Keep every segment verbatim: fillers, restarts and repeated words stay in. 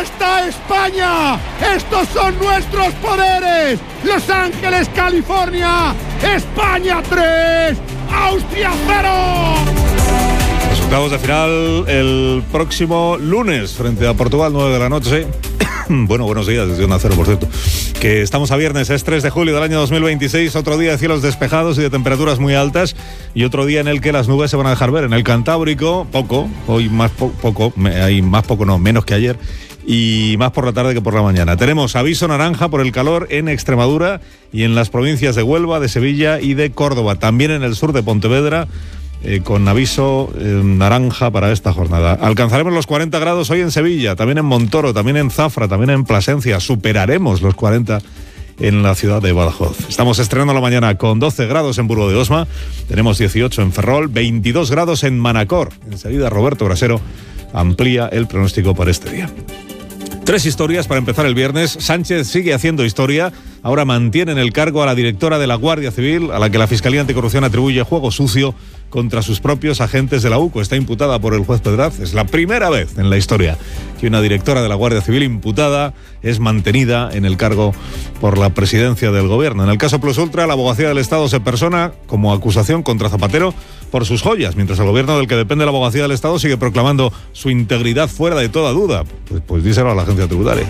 está España. Estos son nuestros poderes. Los Ángeles, California. España tres, Austria cero. Resultados de final el próximo lunes frente a Portugal, nueve de la noche. Bueno, buenos días, desde Onda Cero, por cierto. Que estamos a viernes, es tres de julio del año dos mil veintiséis, otro día de cielos despejados y de temperaturas muy altas, y otro día en el que las nubes se van a dejar ver. En el Cantábrico, poco, hoy más po- poco, hay más poco, no, menos que ayer, y más por la tarde que por la mañana. Tenemos aviso naranja por el calor en Extremadura y en las provincias de Huelva, de Sevilla y de Córdoba. También en el sur de Pontevedra, Eh, con aviso eh, naranja para esta jornada. Alcanzaremos los cuarenta grados hoy en Sevilla, también en Montoro, también en Zafra, también en Plasencia. Superaremos los cuarenta en la ciudad de Badajoz. Estamos estrenando la mañana con doce grados en Burgo de Osma, tenemos dieciocho en Ferrol, veintidós grados en Manacor. Enseguida Roberto Brasero amplía el pronóstico para este día. Tres historias para empezar el viernes. Sánchez sigue haciendo historia. Ahora mantiene en el cargo a la directora de la Guardia Civil, a la que la Fiscalía Anticorrupción atribuye juego sucio contra sus propios agentes de la U C O. Está imputada por el juez Pedraz. Es la primera vez en la historia que una directora de la Guardia Civil imputada es mantenida en el cargo por la presidencia del gobierno. En el caso Plus Ultra, la abogacía del Estado se persona como acusación contra Zapatero por sus joyas, mientras el gobierno del que depende la abogacía del Estado sigue proclamando su integridad fuera de toda duda. Pues, pues díselo a la agencia tributaria.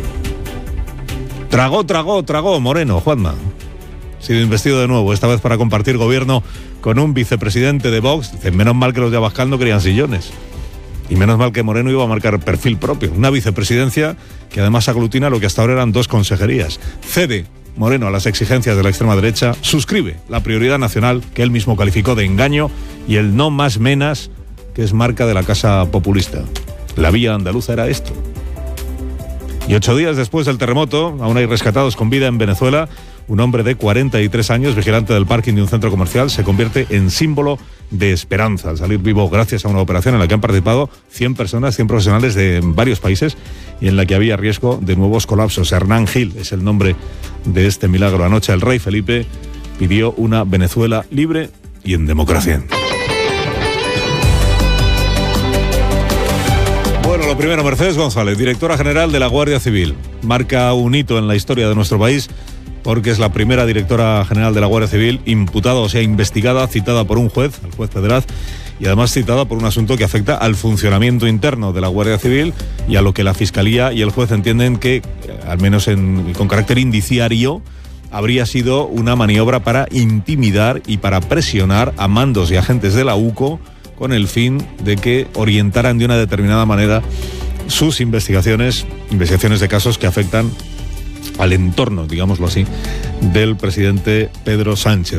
Tragó, tragó, tragó Moreno, Juanma. Ha sido investido de nuevo, esta vez para compartir gobierno con un vicepresidente de Vox. Dicen, menos mal que los de Abascal no querían sillones. Y menos mal que Moreno iba a marcar perfil propio. Una vicepresidencia que además aglutina lo que hasta ahora eran dos consejerías. Cede Moreno a las exigencias de la extrema derecha, suscribe la prioridad nacional que él mismo calificó de engaño y el no más menas, que es marca de la casa populista. La vía andaluza era esto. Y ocho días después del terremoto, aún hay rescatados con vida en Venezuela. Un hombre de cuarenta y tres años, vigilante del parking de un centro comercial, se convierte en símbolo de esperanza al salir vivo gracias a una operación en la que han participado cien personas, cien profesionales de varios países y en la que había riesgo de nuevos colapsos. Hernán Gil es el nombre de este milagro. Anoche el rey Felipe pidió una Venezuela libre y en democracia. Bueno, lo primero, Mercedes González, directora general de la Guardia Civil. Marca un hito en la historia de nuestro país porque es la primera directora general de la Guardia Civil imputada, o sea, investigada, citada por un juez, el juez Pedraz, y además citada por un asunto que afecta al funcionamiento interno de la Guardia Civil y a lo que la Fiscalía y el juez entienden que, al menos en, con carácter indiciario, habría sido una maniobra para intimidar y para presionar a mandos y agentes de la U C O con el fin de que orientaran de una determinada manera sus investigaciones, investigaciones de casos que afectan al entorno, digámoslo así, del presidente Pedro Sánchez.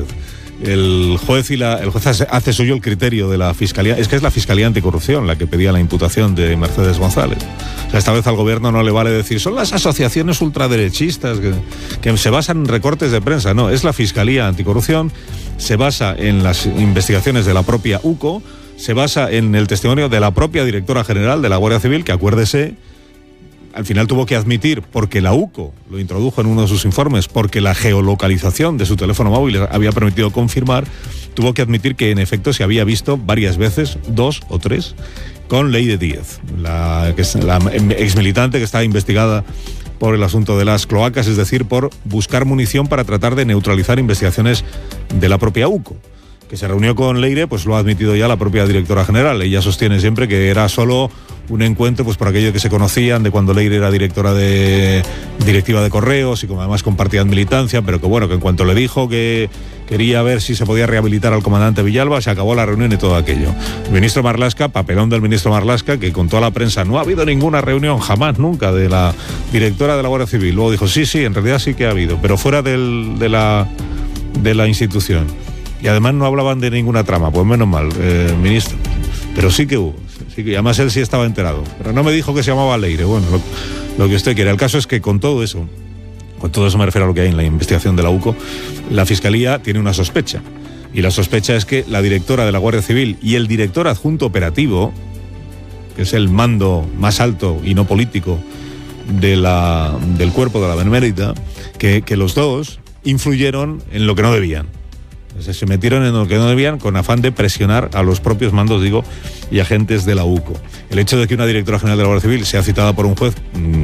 El juez y la, el juez hace, hace suyo el criterio de la Fiscalía. Es que es la Fiscalía Anticorrupción la que pedía la imputación de Mercedes González. O sea, esta vez al gobierno no le vale decir son las asociaciones ultraderechistas que, que se basan en recortes de prensa. No, es la Fiscalía Anticorrupción, se basa en las investigaciones de la propia U C O, se basa en el testimonio de la propia directora general de la Guardia Civil, que acuérdese, al final tuvo que admitir, porque la U C O lo introdujo en uno de sus informes, porque la geolocalización de su teléfono móvil había permitido confirmar, tuvo que admitir que en efecto se había visto varias veces, dos o tres, con Leire Díez, la, que es la exmilitante que está investigada por el asunto de las cloacas, es decir, por buscar munición para tratar de neutralizar investigaciones de la propia U C O. Que se reunió con Leire, pues lo ha admitido ya la propia directora general. Ella sostiene siempre que era solo un encuentro, pues por aquello que se conocían de cuando Leire era directora de directiva de Correos y como además compartían militancia, pero que bueno, que en cuanto le dijo que quería ver si se podía rehabilitar al comandante Villalba, se acabó la reunión y todo aquello. El ministro Marlaska, papelón del ministro Marlaska, que contó a la prensa, no ha habido ninguna reunión, jamás, nunca, de la directora de la Guardia Civil. Luego dijo, sí, sí, en realidad sí que ha habido, pero fuera del, de, la, de la institución. Y además no hablaban de ninguna trama, pues menos mal, eh, ministro. Pero sí que hubo, sí que, además él sí estaba enterado. Pero no me dijo que se llamaba Leire, bueno, lo, lo que usted quiere. El caso es que con todo eso, con todo eso me refiero a lo que hay en la investigación de la U C O, la Fiscalía tiene una sospecha. Y la sospecha es que la directora de la Guardia Civil y el director adjunto operativo, que es el mando más alto y no político de la, del cuerpo de la Benemérita, que, que los dos influyeron en lo que no debían. Se metieron en lo que no debían con afán de presionar a los propios mandos, digo, y agentes de la U C O. El hecho de que una directora general de la Guardia Civil sea citada por un juez